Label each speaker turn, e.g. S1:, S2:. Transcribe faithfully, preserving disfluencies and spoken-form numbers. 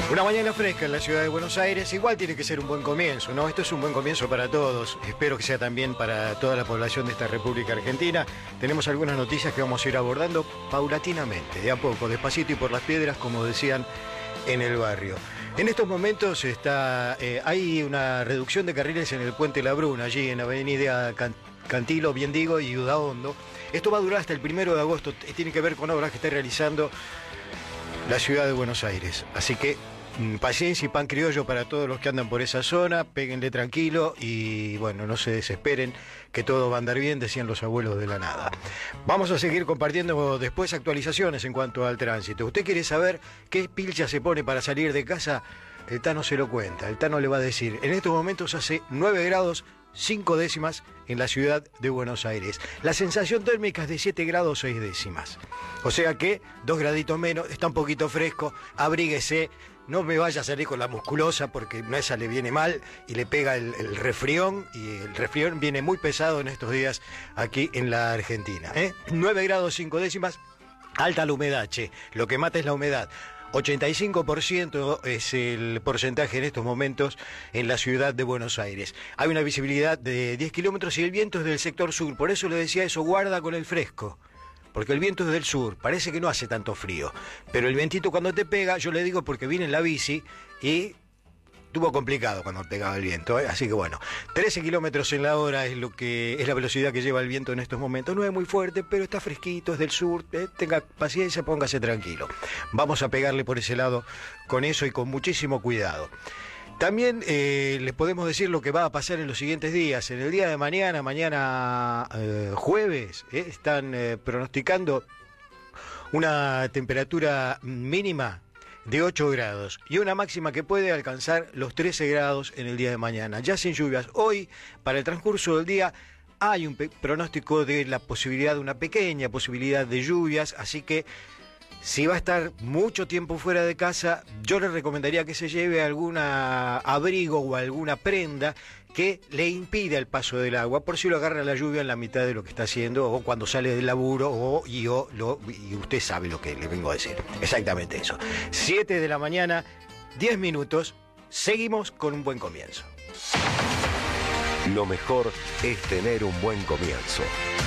S1: Una mañana fresca en la ciudad de Buenos Aires, igual tiene que ser un buen comienzo, ¿no? Esto es un buen comienzo para todos, espero que sea también para toda la población de esta República Argentina. Tenemos algunas noticias que vamos a ir abordando paulatinamente, de a poco, despacito y por las piedras, como decían en el barrio. En estos momentos está, eh, hay una reducción de carriles en el Puente La Bruna, allí en Avenida Can Cantilo, bien digo, y Udaondo. Esto va a durar hasta el primero de agosto, tiene que ver con obras que está realizando la ciudad de Buenos Aires. Así que paciencia y pan criollo para todos los que andan por esa zona, péguenle tranquilo y bueno, no se desesperen, que todo va a andar bien, decían los abuelos de la nada. Vamos a seguir compartiendo después actualizaciones en cuanto al tránsito. ¿Usted quiere saber qué pilcha se pone para salir de casa? El Tano se lo cuenta, el Tano le va a decir, en estos momentos hace nueve grados cinco décimas en la ciudad de Buenos Aires. La sensación térmica es de siete grados seis décimas. O sea que dos graditos menos, está un poquito fresco, abríguese, no me vaya a salir con la musculosa porque no, esa le viene mal y le pega el, el resfrión, y el resfrión viene muy pesado en estos días aquí en la Argentina, ¿eh? nueve grados cinco décimas, alta la humedad, che, lo que mata es la humedad. ochenta y cinco por ciento es el porcentaje en estos momentos en la ciudad de Buenos Aires. Hay una visibilidad de diez kilómetros y el viento es del sector sur. Por eso le decía eso, guarda con el fresco. Porque el viento es del sur, parece que no hace tanto frío. Pero el vientito cuando te pega, yo le digo porque vine en la bici y estuvo complicado cuando pegaba el viento, ¿eh? Así que bueno, trece kilómetros en la hora es lo que es la velocidad que lleva el viento en estos momentos. No es muy fuerte, pero está fresquito, es del sur, ¿eh? Tenga paciencia, póngase tranquilo. Vamos a pegarle por ese lado con eso y con muchísimo cuidado. También eh, les podemos decir lo que va a pasar en los siguientes días. En el día de mañana, mañana eh, jueves, eh, están eh, pronosticando una temperatura mínima de ocho grados y una máxima que puede alcanzar los trece grados en el día de mañana, ya sin lluvias. Hoy, para el transcurso del día, hay un pronóstico de la posibilidad, de una pequeña posibilidad de lluvias, así que si va a estar mucho tiempo fuera de casa, yo le recomendaría que se lleve algún abrigo o alguna prenda que le impida el paso del agua, por si lo agarra la lluvia en la mitad de lo que está haciendo, o cuando sale del laburo, o y, o, lo, y usted sabe lo que le vengo a decir. Exactamente eso. siete de la mañana, diez minutos, seguimos con un buen comienzo.
S2: Lo mejor es tener un buen comienzo.